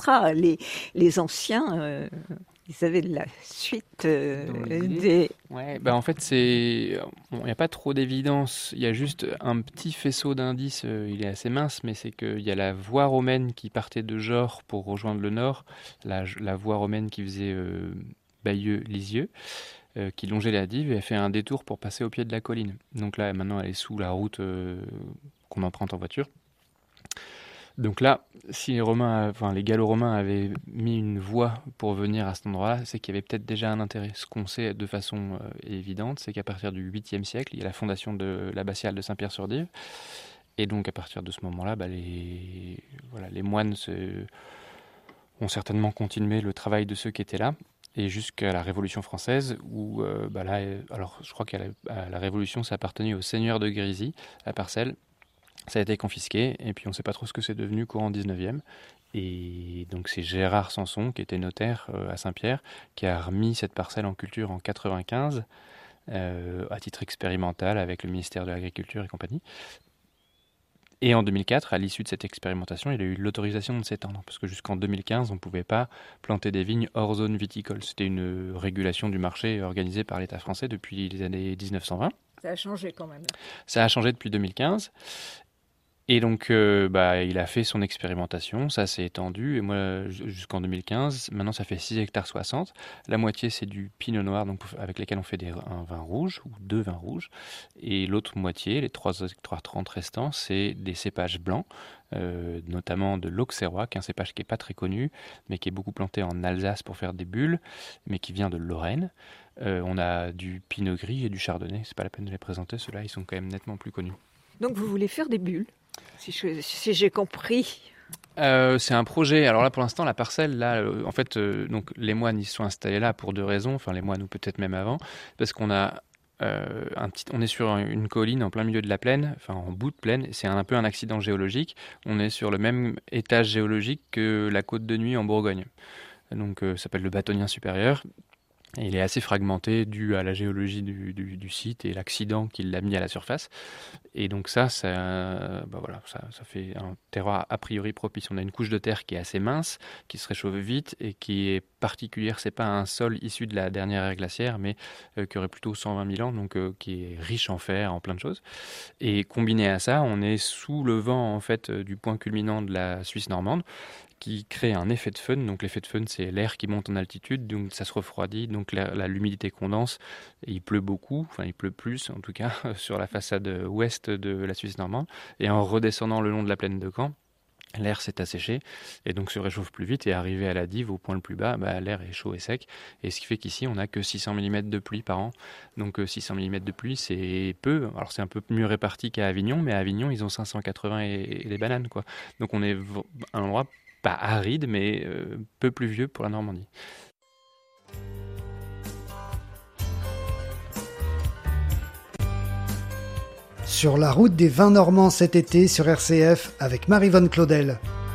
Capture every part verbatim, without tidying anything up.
sera. Les, les anciens, euh, ils avaient de la suite euh, des... Ouais, bah en fait, c'est... Bon, il n'y a pas trop d'évidence. Il y a juste un petit faisceau d'indices. euh, Il est assez mince, mais c'est qu'il y a la voie romaine qui partait de Jor pour rejoindre le nord. La, la voie romaine qui faisait euh, Bayeux-Lisieux, euh, qui longeait la Dive et a fait un détour pour passer au pied de la colline. Donc là, maintenant, elle est sous la route euh, qu'on emprunte en voiture. Donc là, si les Romains, enfin les Gallo-Romains avaient mis une voie pour venir à cet endroit-là, c'est qu'il y avait peut-être déjà un intérêt. Ce qu'on sait de façon euh, évidente, c'est qu'à partir du huitième siècle, il y a la fondation de l'abbatiale de Saint-Pierre-sur-Dive, et donc à partir de ce moment-là, bah, les, voilà, les moines se, ont certainement continué le travail de ceux qui étaient là, et jusqu'à la Révolution française, où euh, bah là, alors je crois qu'à la, à la Révolution, ça appartenait au seigneur de Grésy, la parcelle. Ça a été confisqué, et puis on ne sait pas trop ce que c'est devenu courant dix-neuvième. Et donc c'est Gérard Sanson, qui était notaire euh, à Saint-Pierre, qui a remis cette parcelle en culture en quatre-vingt-quinze, euh, à titre expérimental avec le ministère de l'Agriculture et compagnie. Et en deux mille quatre, à l'issue de cette expérimentation, il a eu l'autorisation de s'étendre, parce que jusqu'en deux mille quinze, on ne pouvait pas planter des vignes hors zone viticole. C'était une régulation du marché organisée par l'État français depuis les années dix-neuf cent vingt. Ça a changé quand même. Ça a changé depuis deux mille quinze. Et donc, euh, bah, il a fait son expérimentation, ça s'est étendu, et moi, jusqu'en deux mille quinze, maintenant ça fait six hectares soixante. La moitié, c'est du pinot noir, donc avec lesquels on fait des, un vin rouge, ou deux vins rouges. Et l'autre moitié, les trois hectares trente restants, c'est des cépages blancs, euh, notamment de l'auxerrois, qui est un cépage qui n'est pas très connu, mais qui est beaucoup planté en Alsace pour faire des bulles, mais qui vient de Lorraine. Euh, on a du pinot gris et du chardonnay, c'est pas la peine de les présenter, ceux-là, ils sont quand même nettement plus connus. Donc vous voulez faire des bulles, si, je, si j'ai compris. Euh, c'est un projet. Alors là, pour l'instant, la parcelle, là, euh, en fait, euh, donc les moines, ils se sont installés là pour deux raisons. Enfin, les moines ou peut-être même avant, parce qu'on a euh, un petit, on est sur une colline en plein milieu de la plaine, enfin en bout de plaine. C'est un, un peu un accident géologique. On est sur le même étage géologique que la Côte de Nuit en Bourgogne. Donc, euh, ça s'appelle le Bâtonien supérieur. Et il est assez fragmenté dû à la géologie du, du, du site et l'accident qui l'a mis à la surface. Et donc ça, ça, bah voilà, ça, ça fait un terroir a priori propice. On a une couche de terre qui est assez mince, qui se réchauffe vite et qui est particulière. C'est pas un sol issu de la dernière ère glaciaire, mais euh, qui aurait plutôt cent vingt mille ans, donc euh, qui est riche en fer, en plein de choses. Et combiné à ça, on est sous le vent en fait du point culminant de la Suisse normande, qui crée un effet de fun. Donc l'effet de fun, c'est l'air qui monte en altitude, donc ça se refroidit, donc la, la, l'humidité condense, et il pleut beaucoup, enfin il pleut plus en tout cas, sur la façade ouest de la Suisse normande, et en redescendant le long de la plaine de Caen, l'air s'est asséché, et donc se réchauffe plus vite, et arrivé à la Dive, au point le plus bas, bah, l'air est chaud et sec, et ce qui fait qu'ici, on n'a que six cents millimètres de pluie par an. Donc six cents millimètres de pluie, c'est peu. Alors c'est un peu mieux réparti qu'à Avignon, mais à Avignon, ils ont cinq cent quatre-vingts et, et des bananes, quoi. Donc on est à un endroit pas aride, mais euh, peu pluvieux pour la Normandie. Sur la route des vins normands cet été sur R C F avec Marie-Vonne Claudel.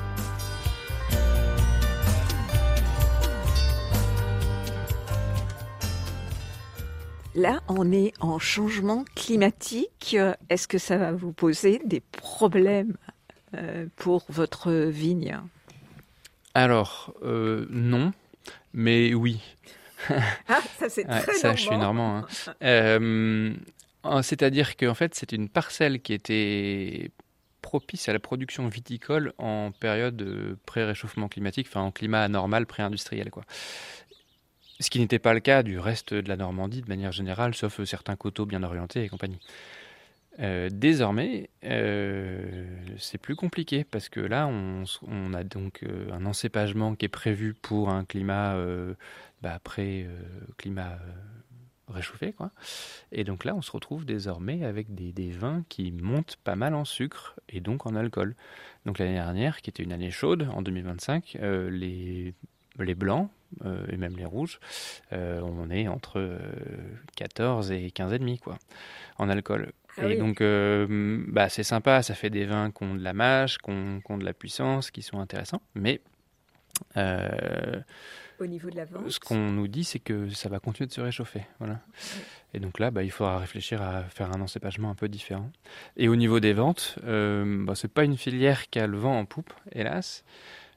Là, on est en changement climatique. Est-ce que ça va vous poser des problèmes euh, pour votre vigne ? Alors, euh, non, mais oui. Ah, ça c'est ouais, très ça, normand. je suis normand. Hein. euh, c'est-à-dire qu'en fait, c'est une parcelle qui était propice à la production viticole en période pré-réchauffement climatique, enfin en climat anormal pré-industriel, quoi. Ce qui n'était pas le cas du reste de la Normandie de manière générale, sauf certains coteaux bien orientés et compagnie. Euh, désormais, euh, c'est plus compliqué parce que là, on, on a donc euh, un encépagement qui est prévu pour un climat euh, bah, après euh, climat euh, réchauffé, quoi. Et donc là, on se retrouve désormais avec des, des vins qui montent pas mal en sucre et donc en alcool. Donc l'année dernière, qui était une année chaude, en deux mille vingt-cinq, euh, les, les blancs euh, et même les rouges, euh, on est entre euh, quatorze et quinze virgule cinq quoi, en alcool. Ah et oui. donc, euh, bah, c'est sympa, ça fait des vins qui ont de la mâche, qui ont, qui ont de la puissance, qui sont intéressants. Mais euh, au niveau de la vente, ce qu'on nous dit, c'est que ça va continuer de se réchauffer. Voilà. Oui. Et donc là, bah, il faudra réfléchir à faire un encépagement un peu différent. Et au niveau des ventes, euh, bah, c'est pas une filière qui a le vent en poupe, hélas.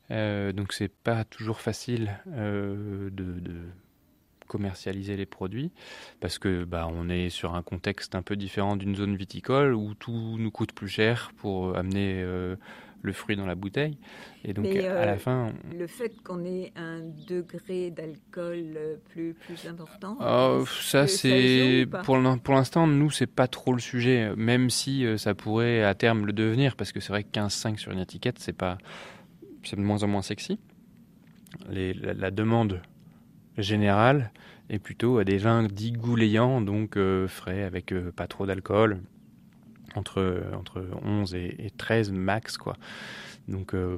Euh, donc c'est pas toujours facile euh, de, de commercialiser les produits parce que bah, on est sur un contexte un peu différent d'une zone viticole où tout nous coûte plus cher pour amener euh, le fruit dans la bouteille. Et donc Mais à euh, la fin, on... le fait qu'on ait un degré d'alcool plus plus important, Oh, ça que c'est ça pour l'in- pour l'instant nous c'est pas trop le sujet, même si euh, ça pourrait à terme le devenir parce que c'est vrai que quinze virgule cinq sur une étiquette c'est pas c'est de moins en moins sexy. Les, la, la demande générale est plutôt à des vins dits goulayants, donc euh, frais avec euh, pas trop d'alcool, entre entre onze et, et treize max quoi. Donc euh,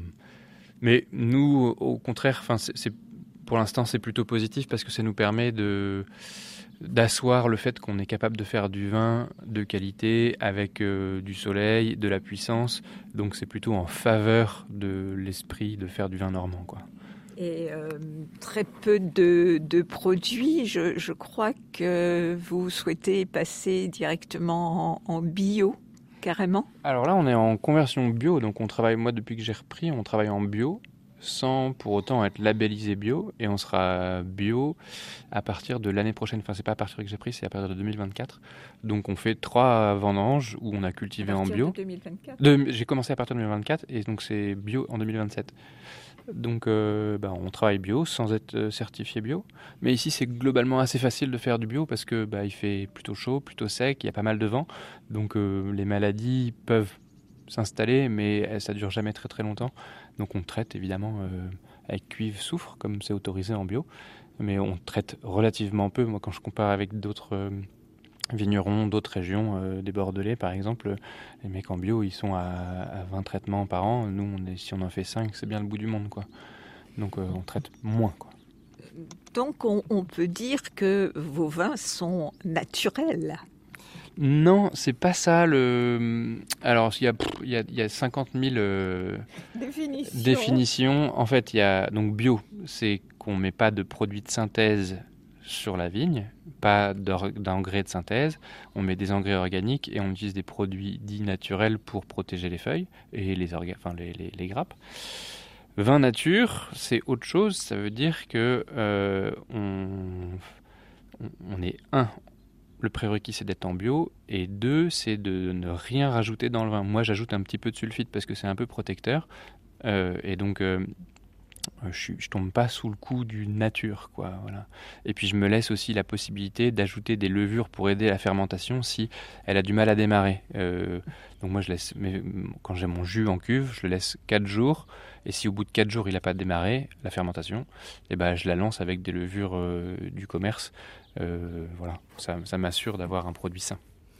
mais nous au contraire, enfin c'est, c'est pour l'instant c'est plutôt positif parce que ça nous permet de d'asseoir le fait qu'on est capable de faire du vin de qualité avec euh, du soleil, de la puissance. Donc c'est plutôt en faveur de l'esprit de faire du vin normand, quoi. Et euh, très peu de, de produits. Je, je crois que vous souhaitez passer directement en, en bio, carrément. Alors là, on est en conversion bio. Donc on travaille, moi depuis que j'ai repris, on travaille en bio sans pour autant être labellisé bio, et on sera bio à partir de l'année prochaine. Enfin, c'est pas à partir que j'ai pris, c'est à partir de deux mille vingt-quatre. Donc on fait trois vendanges où on a cultivé en bio. De deux mille vingt-quatre. De, j'ai commencé à partir de deux mille vingt-quatre et donc c'est bio en deux mille vingt-sept. Donc euh, bah, on travaille bio sans être certifié bio. Mais ici c'est globalement assez facile de faire du bio parce que bah, il fait plutôt chaud, plutôt sec, il y a pas mal de vent. Donc euh, les maladies peuvent s'installer, mais ça dure jamais très très longtemps. Donc on traite évidemment euh, avec cuivre, soufre, comme c'est autorisé en bio. Mais on traite relativement peu. Moi quand je compare avec d'autres euh, vignerons d'autres régions, euh, des Bordelais par exemple, les mecs en bio ils sont à, à vingt traitements par an. Nous on est, si on en fait cinq, c'est bien le bout du monde, quoi. Donc euh, on traite moins, quoi. Donc on, on peut dire que vos vins sont naturels. Non, c'est pas ça le. Alors il y a il y a, il y a cinquante mille euh, Définition. définitions. En fait il y a donc bio, c'est qu'on met pas de produits de synthèse sur la vigne, pas d'engrais de synthèse, on met des engrais organiques et on utilise des produits dits naturels pour protéger les feuilles et les, orga... enfin, les, les, les grappes. Vin nature, c'est autre chose, ça veut dire que euh, on, on est un, le prérequis c'est d'être en bio, et deux, c'est de ne rien rajouter dans le vin. Moi j'ajoute un petit peu de sulfite parce que c'est un peu protecteur, euh, et donc euh, Je, je tombe pas sous le coup du nature, quoi. Voilà. Et puis je me laisse aussi la possibilité d'ajouter des levures pour aider la fermentation si elle a du mal à démarrer. Euh, donc moi je laisse, mais quand j'ai mon jus en cuve, je le laisse quatre jours. Et si au bout de quatre jours il n'a pas démarré la fermentation, et ben je la lance avec des levures euh, du commerce. Euh, voilà, ça, ça m'assure d'avoir un produit sain.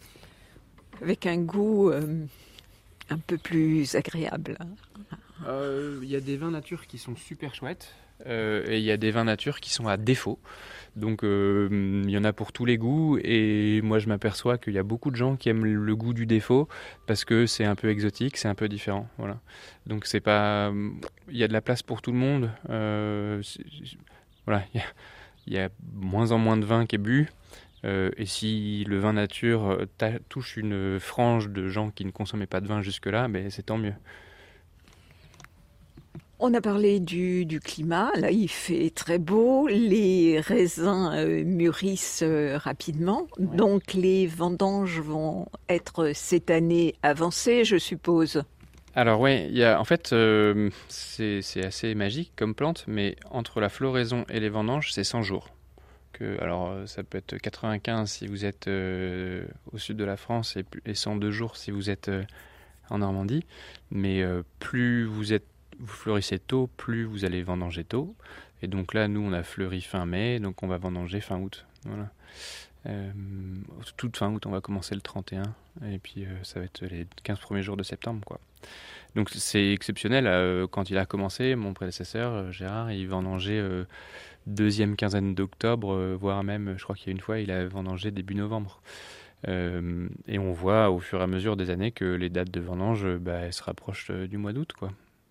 Avec un goût euh, un peu plus agréable. Il euh, y a des vins nature qui sont super chouettes euh, et il y a des vins nature qui sont à défaut. Donc il euh, y en a pour tous les goûts, et moi je m'aperçois qu'il y a beaucoup de gens qui aiment le goût du défaut parce que c'est un peu exotique, c'est un peu différent. Voilà. Donc c'est pas, il y a de la place pour tout le monde. Euh, voilà, il y, y a moins en moins de vin qui est bu. Euh, et si le vin nature touche une frange de gens qui ne consommaient pas de vin jusque-là, ben, c'est tant mieux. On a parlé du, du climat, là il fait très beau, les raisins euh, mûrissent euh, rapidement, ouais. Donc les vendanges vont être cette année avancées, je suppose. Alors oui, il y a, en fait euh, c'est, c'est assez magique comme plante, mais entre la floraison et les vendanges c'est cent jours. Que, alors ça peut être quatre-vingt-quinze si vous êtes euh, au sud de la France, et, et cent deux jours si vous êtes euh, en Normandie, mais euh, plus vous êtes vous fleurissez tôt, plus vous allez vendanger tôt. Et donc là, nous, on a fleuri fin mai, donc on va vendanger fin août. Voilà. Euh, toute fin août, on va commencer le trente et un, et puis euh, ça va être les quinze premiers jours de septembre, quoi. Donc c'est exceptionnel. Euh, quand il a commencé, mon prédécesseur, euh, Gérard, il vendangeait euh, deuxième quinzaine d'octobre, euh, voire même, je crois qu'il y a une fois, il a vendangé début novembre. Euh, et on voit au fur et à mesure des années que les dates de vendange, bah, elles se rapprochent euh, du mois d'août, quoi.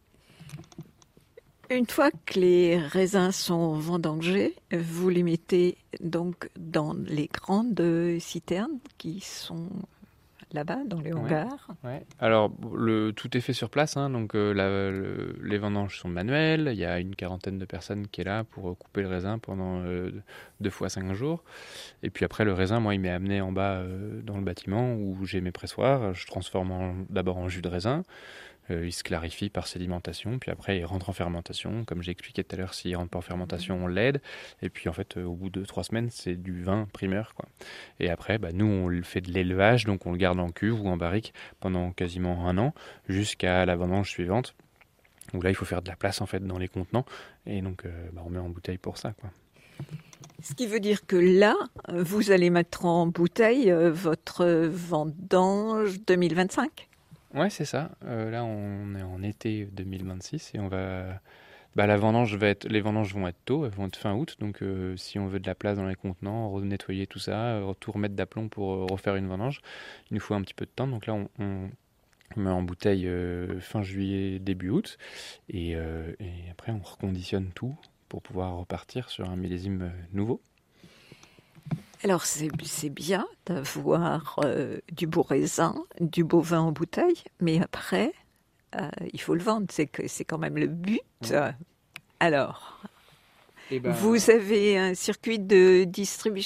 Une fois que les raisins sont vendangés, vous les mettez donc dans les grandes citernes qui sont là-bas, dans les hangars. Ouais, ouais. Alors, le, tout est fait sur place, hein, donc euh, la, le, les vendanges sont manuelles. Il y a une quarantaine de personnes qui est là pour euh, couper le raisin pendant euh, deux fois cinq jours. Et puis après, le raisin, moi, il m'est amené en bas euh, dans le bâtiment où j'ai mes pressoirs. Je transforme en, d'abord en jus de raisin. Euh, il se clarifie par sédimentation, puis après il rentre en fermentation. Comme j'ai expliqué tout à l'heure, s'il rentre pas en fermentation, on l'aide. Et puis en fait, euh, au bout de trois semaines, c'est du vin primeur, quoi. Et après, bah, nous, on fait de l'élevage, donc on le garde en cuve ou en barrique pendant quasiment un an, jusqu'à la vendange suivante, où là, il faut faire de la place en fait dans les contenants. Et donc, euh, bah, on met en bouteille pour ça, quoi. Ce qui veut dire que là, vous allez mettre en bouteille euh, votre vendange deux mille vingt-cinq. Ouais, c'est ça. Euh, là, on est en été deux mille vingt-six et on va. Bah, la vendange va être. Les vendanges vont être tôt, elles vont être fin août. Donc, euh, si on veut de la place dans les contenants, renettoyer tout ça, euh, tout remettre d'aplomb pour euh, refaire une vendange, il nous faut un petit peu de temps. Donc là, on, on, on met en bouteille euh, fin juillet, début août. Et, euh, et après, on reconditionne tout pour pouvoir repartir sur un millésime euh, nouveau. Alors, c'est, c'est bien d'avoir euh, du beau raisin, du beau vin en bouteille, mais après, euh, il faut le vendre, c'est, que, c'est quand même le but. Ouais. Alors, eh ben, vous avez un circuit de distribution ?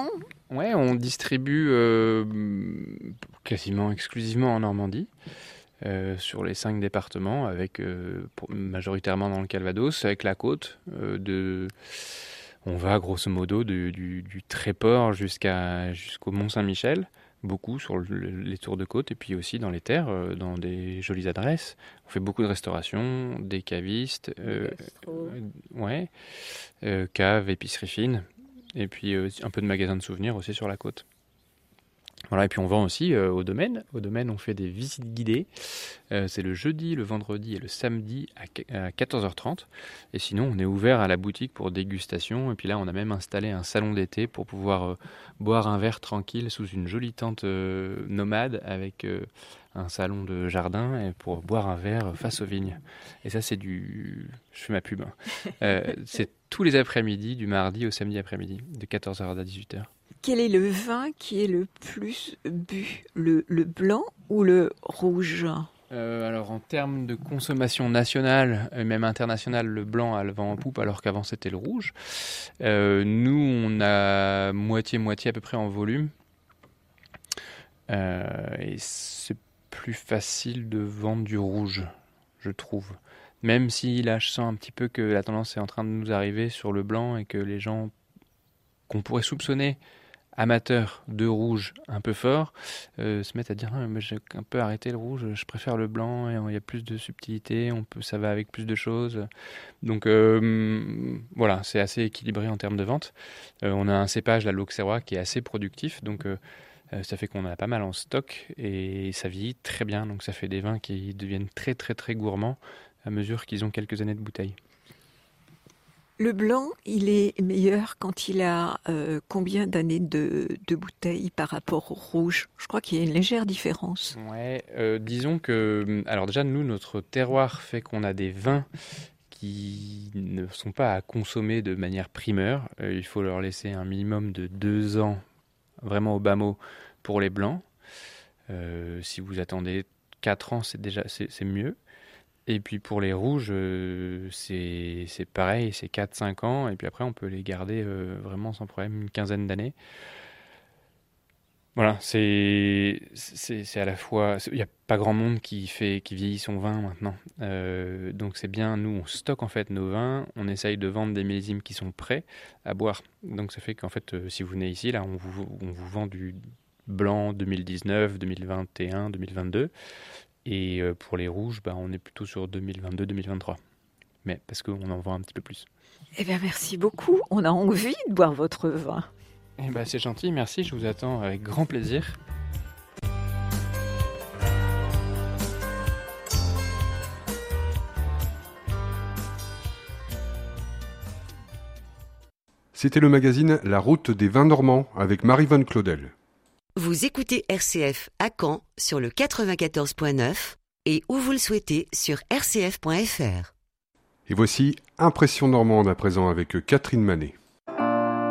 Ouais, on distribue euh, quasiment exclusivement en Normandie, euh, sur les cinq départements, avec euh, pour, majoritairement dans le Calvados, avec la côte euh, de... On va grosso modo du, du, du Tréport jusqu'à, jusqu'au Mont-Saint-Michel, beaucoup sur le, les tours de côte, et puis aussi dans les terres, euh, dans des jolies adresses. On fait beaucoup de restauration, des cavistes, euh, euh, ouais, euh, caves, épiceries fines, et puis euh, un peu de magasins de souvenirs aussi sur la côte. Voilà, et puis on vend aussi euh, au domaine. Au domaine, on fait des visites guidées. Euh, c'est le jeudi, le vendredi et le samedi à, à quatorze heures trente. Et sinon, on est ouvert à la boutique pour dégustation. Et puis là, on a même installé un salon d'été pour pouvoir euh, boire un verre tranquille sous une jolie tente euh, nomade avec euh, un salon de jardin et pour boire un verre face aux vignes. Et ça, c'est du... Je fais ma pub. Hein. Euh, c'est tous les après-midi, du mardi au samedi après-midi, de quatorze heures à dix-huit heures. Quel est le vin qui est le plus bu, le, le blanc ou le rouge ? euh, Alors en termes de consommation nationale et même internationale, le blanc a le vent en poupe alors qu'avant c'était le rouge. Euh, nous on a moitié-moitié à peu près en volume. Euh, et c'est plus facile de vendre du rouge, je trouve. Même si là je sens un petit peu que la tendance est en train de nous arriver sur le blanc et que les gens qu'on pourrait soupçonner amateurs de rouge un peu fort, euh, se mettent à dire ah, mais j'ai un peu arrêté le rouge, je préfère le blanc, et il y a plus de subtilité, on peut, ça va avec plus de choses. Donc euh, voilà, c'est assez équilibré en termes de vente. Euh, on a un cépage, la l'Auxerrois, qui est assez productif, donc euh, ça fait qu'on en a pas mal en stock et ça vieillit très bien, donc ça fait des vins qui deviennent très très très gourmands à mesure qu'ils ont quelques années de bouteille. Le blanc, il est meilleur quand il a euh, combien d'années de, de bouteille par rapport au rouge ? Je crois qu'il y a une légère différence. Ouais, euh, disons que... Alors déjà, nous, notre terroir fait qu'on a des vins qui ne sont pas à consommer de manière primeur. Euh, il faut leur laisser un minimum de deux ans, vraiment au bas mot, pour les blancs. Euh, si vous attendez quatre ans, c'est déjà c'est, c'est mieux. Et puis pour les rouges, euh, c'est, c'est pareil, c'est quatre à cinq ans, et puis après on peut les garder euh, vraiment sans problème une quinzaine d'années. Voilà, c'est, c'est, c'est à la fois... Il n'y a pas grand monde qui, fait, qui vieillit son vin maintenant. Euh, donc c'est bien, nous on stocke en fait nos vins, on essaye de vendre des millésimes qui sont prêts à boire. Donc ça fait qu'en fait, euh, si vous venez ici, là on vous, on vous vend du blanc deux mille dix-neuf, deux mille vingt et un, deux mille vingt-deux. Et pour les rouges, bah, on est plutôt sur deux mille vingt-deux deux mille vingt-trois. Mais parce qu'on en vend un petit peu plus. Eh bien, merci beaucoup. On a envie de boire votre vin. Eh ben, c'est gentil, merci. Je vous attends avec grand plaisir. C'était le magazine La Route des Vins Normands avec Marie-Vonne Claudel. Vous écoutez R C F à Caen sur le quatre-vingt-quatorze point neuf et où vous le souhaitez sur r c f point f r. Et voici Impression normande à présent avec Catherine Manet.